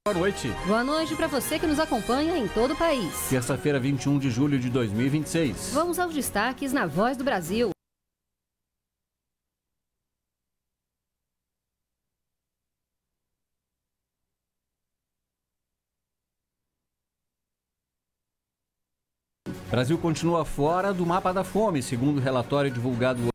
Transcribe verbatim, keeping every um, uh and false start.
Boa noite. Boa noite para você que nos acompanha em todo o país. Terça-feira, vinte e um de julho de dois mil e vinte e seis. Vamos aos destaques na Voz do Brasil. Brasil continua fora do mapa da fome, segundo o relatório divulgado